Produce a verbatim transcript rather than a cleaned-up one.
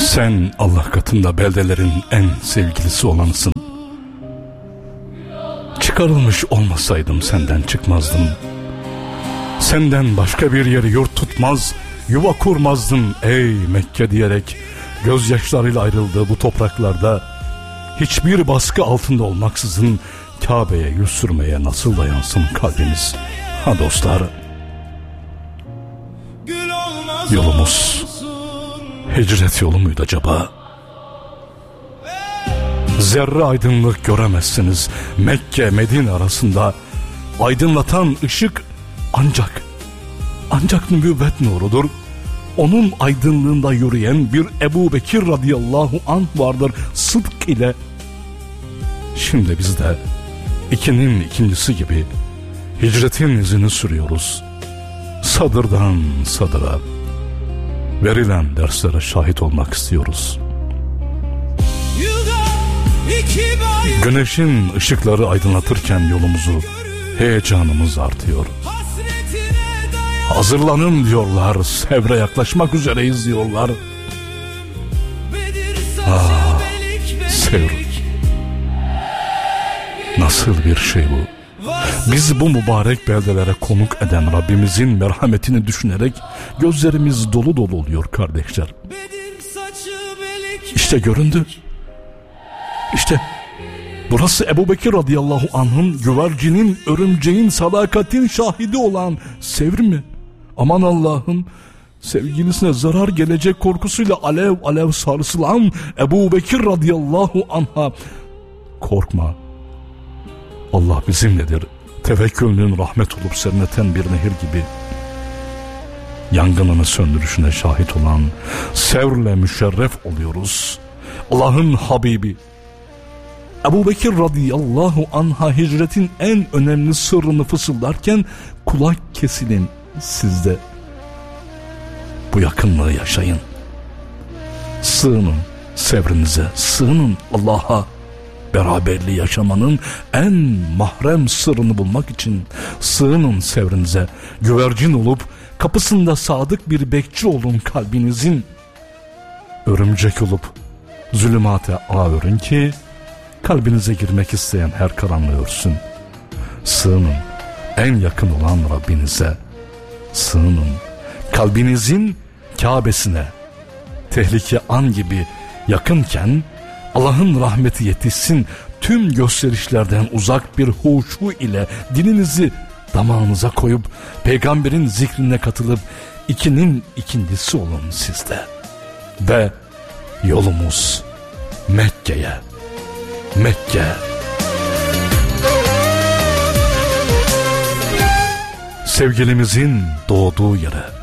Sen Allah katında beldelerin en sevgilisi olanısın. Çıkarılmış olmasaydım senden çıkmazdım. Senden başka bir yeri yurt tutmaz, yuva kurmazdım ey Mekke diyerek gözyaşlarıyla ayrıldığı bu topraklarda hiçbir baskı altında olmaksızın Kabe'ye yüz sürmeye nasıl dayansın kalbimiz? Ha dostlar, yolumuz hicret yolu muydu acaba? Zerre aydınlık göremezsiniz Mekke Medine arasında. Aydınlatan ışık ancak ancak nübüvvet nurudur. Onun aydınlığında yürüyen bir Ebu Bekir radıyallahu anh vardır sıdk ile. Şimdi biz de ikinin ikincisi gibi hicretin izini sürüyoruz. Sadırdan sadıra verilen derslere şahit olmak istiyoruz. Güneşin ışıkları aydınlatırken yolumuzu heyecanımız artıyor. Hazırlanın diyorlar, Sevr'e yaklaşmak üzereyiz diyorlar. Ah, Sevr. Nasıl bir şey bu? Bizi bu mübarek beldelere konuk eden Rabbimizin merhametini düşünerek gözlerimiz dolu dolu oluyor kardeşler. İşte göründü. İşte burası Ebu Bekir radıyallahu anh'ın güvercinin, örümceğin, sadakatin şahidi olan Sevr mi? Aman Allah'ım, sevgilisine zarar gelecek korkusuyla alev alev sarsılan Ebu Bekir radıyallahu anh'a korkma, Allah bizimledir. Tevekkülünün rahmet olup serinleten bir nehir gibi yangınını söndürüşüne şahit olan Sevr'le müşerref oluyoruz. Allah'ın Habibi Ebu Bekir radıyallahu anh'a hicretin en önemli sırrını fısıldarken kulak kesilin sizde. Bu yakınlığı yaşayın. Sığının Sevr'inize, sığının Allah'a. Beraberliği yaşamanın en mahrem sırrını bulmak için sığının Sevr'inize. Güvercin olup kapısında sadık bir bekçi olun kalbinizin. Örümcek olup zulümate ağ örün ki kalbinize girmek isteyen her karanlığı örsün. Sığının en yakın olan Rabbinize. Sığının kalbinizin Kabe'sine. Tehlike an gibi yakınken Allah'ın rahmeti yetişsin, tüm gösterişlerden uzak bir huşu ile dilinizi damağınıza koyup peygamberin zikrine katılıp ikinin ikincisi olun sizde. Ve yolumuz Mekke'ye. Mekke. Sevgilimizin doğduğu yere.